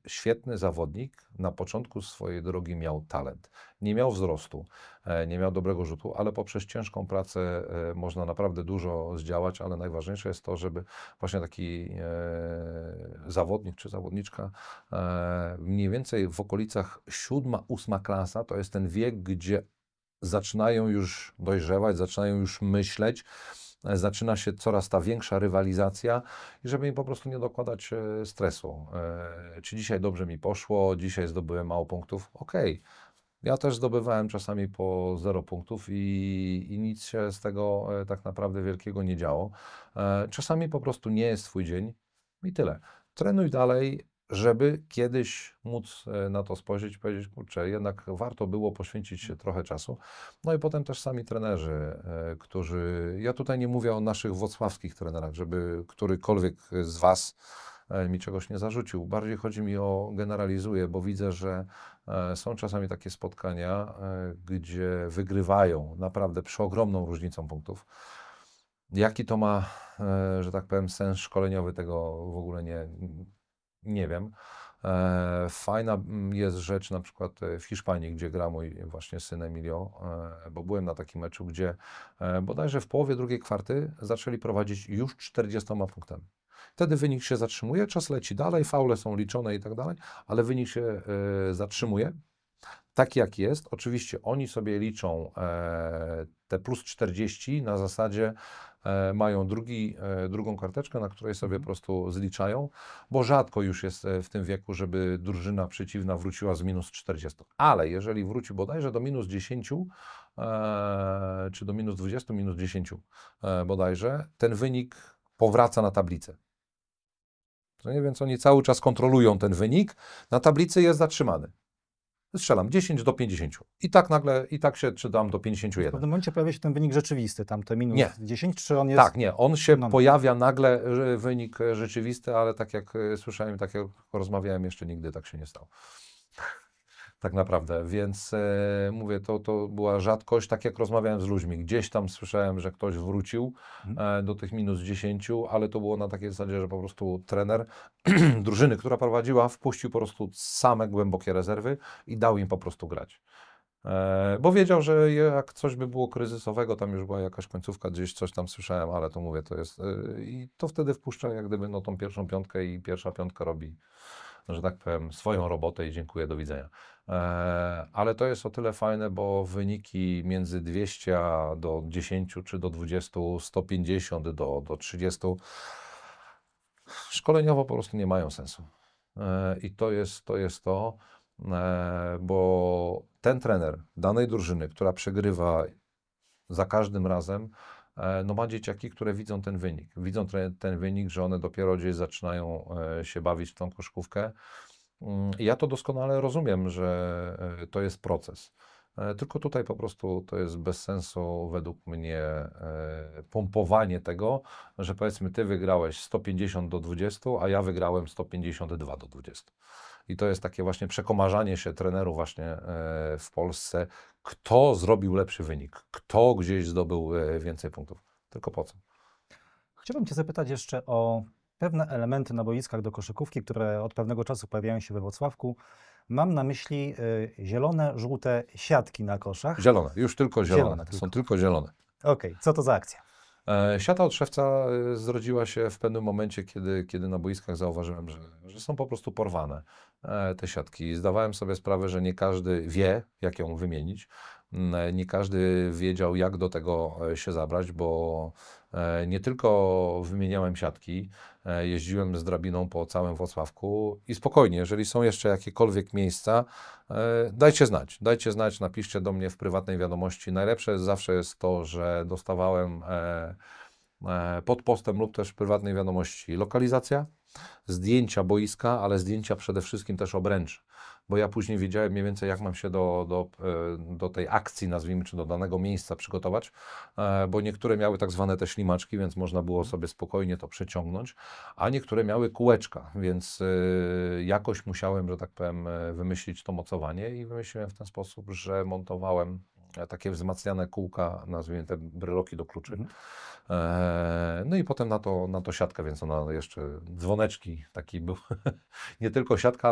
świetny zawodnik na początku swojej drogi miał talent. Nie miał wzrostu, nie miał dobrego rzutu, ale poprzez ciężką pracę można naprawdę dużo zdziałać, ale najważniejsze jest to, żeby właśnie taki zawodnik czy zawodniczka mniej więcej w okolicach 7., 8. klasa to jest ten wiek, gdzie zaczynają już dojrzewać, zaczynają już myśleć, zaczyna się coraz ta większa rywalizacja i żeby im po prostu nie dokładać stresu. Czy dzisiaj dobrze mi poszło, dzisiaj zdobyłem mało punktów? Okej. Ja też zdobywałem czasami po 0 punktów i nic się z tego tak naprawdę wielkiego nie działo. Czasami po prostu nie jest twój dzień i tyle. Trenuj dalej, żeby kiedyś móc na to spojrzeć i powiedzieć, kurczę, jednak warto było poświęcić się trochę czasu. No i potem też sami trenerzy, którzy, ja tutaj nie mówię o naszych wrocławskich trenerach, żeby którykolwiek z Was mi czegoś nie zarzucił. Bardziej chodzi mi o generalizuję, bo widzę, że są czasami takie spotkania, gdzie wygrywają naprawdę przeogromną różnicą punktów. Jaki to ma, że tak powiem, sens szkoleniowy, tego w ogóle nie wiem. Fajna jest rzecz na przykład w Hiszpanii, gdzie gra mój właśnie syn Emilio, bo byłem na takim meczu, gdzie bodajże w połowie drugiej kwarty zaczęli prowadzić już 40 punktami. Wtedy wynik się zatrzymuje, czas leci dalej, faule są liczone i tak dalej, ale wynik się zatrzymuje. Tak jak jest, oczywiście oni sobie liczą te plus 40 na zasadzie mają drugą karteczkę, na której sobie po prostu zliczają, bo rzadko już jest w tym wieku, żeby drużyna przeciwna wróciła z minus 40. Ale jeżeli wróci bodajże do minus 10, czy do minus 20, minus 10 bodajże, ten wynik powraca na tablicę. To nie, więc oni cały czas kontrolują ten wynik, na tablicy jest zatrzymany. Strzelam 10 do 50. I tak nagle, i tak się czytam do W 51. pewnym momencie pojawia się ten wynik rzeczywisty, tam te minus Nie. 10, czy on jest... Tak, nie, on się No. pojawia nagle, wynik rzeczywisty, ale tak jak słyszałem, tak jak rozmawiałem, jeszcze nigdy tak się nie stało. Tak naprawdę, więc mówię, to była rzadkość, tak jak rozmawiałem z ludźmi. Gdzieś tam słyszałem, że ktoś wrócił do tych minus 10, ale to było na takiej zasadzie, że po prostu trener drużyny, która prowadziła, wpuścił po prostu same głębokie rezerwy i dał im po prostu grać. Bo wiedział, że jak coś by było kryzysowego, tam już była jakaś końcówka, gdzieś coś tam słyszałem, ale to mówię, to jest... I to wtedy wpuszcza jak gdyby no, tą pierwszą piątkę i pierwsza piątka robi, że tak powiem, swoją robotę i dziękuję, do widzenia. Ale to jest o tyle fajne, bo wyniki między 200 do 10 czy do 20, 150 do 30 szkoleniowo po prostu nie mają sensu. I to jest to, bo ten trener danej drużyny, która przegrywa za każdym razem, no ma dzieciaki, które widzą ten wynik. Widzą ten wynik, że one dopiero gdzieś zaczynają się bawić w tą koszykówkę. I ja to doskonale rozumiem, że to jest proces. Tylko tutaj po prostu to jest bez sensu według mnie pompowanie tego, że powiedzmy ty wygrałeś 150 do 20, a ja wygrałem 152 do 20. I to jest takie właśnie przekomarzanie się trenerów właśnie w Polsce, kto zrobił lepszy wynik, kto gdzieś zdobył więcej punktów. Tylko po co? Chciałbym Cię zapytać jeszcze o pewne elementy na boiskach do koszykówki, które od pewnego czasu pojawiają się we Wrocławku. Mam na myśli zielone, żółte siatki na koszach. Zielone, już tylko zielone. Zielone tylko. Są tylko zielone. Okej, co to za akcja? Siata od szewca zrodziła się w pewnym momencie, kiedy na boiskach zauważyłem, że są po prostu porwane te siatki. Zdawałem sobie sprawę, że nie każdy wie, jak ją wymienić. Nie każdy wiedział, jak do tego się zabrać, bo nie tylko wymieniałem siatki, jeździłem z drabiną po całym Wrocławku i spokojnie, jeżeli są jeszcze jakiekolwiek miejsca, dajcie znać, napiszcie do mnie w prywatnej wiadomości. Najlepsze zawsze jest to, że dostawałem pod postem lub też w prywatnej wiadomości lokalizacja, zdjęcia boiska, ale zdjęcia przede wszystkim też obręczy. Bo ja później wiedziałem mniej więcej, jak mam się do tej akcji, nazwijmy, czy do danego miejsca przygotować, bo niektóre miały tak zwane te ślimaczki, więc można było sobie spokojnie to przeciągnąć, a niektóre miały kółeczka, więc jakoś musiałem, że tak powiem, wymyślić to mocowanie i wymyśliłem w ten sposób, że montowałem takie wzmacniane kółka, nazwijmy te bryloki do kluczy. No i potem na to siatkę, więc ona jeszcze dzwoneczki, taki był, nie tylko siatka,